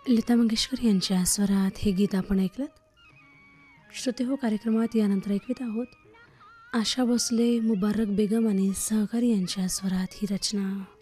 लता मंगेशकर यांच्या स्वरात हे गीत आपण ऐकलं. श्रोते हो, कार्यक्रमात यानंतर ऐकवीत आहोत आशा भोसले, मुबारक बेगम आणि सहकारी यांच्या स्वरात ही रचना.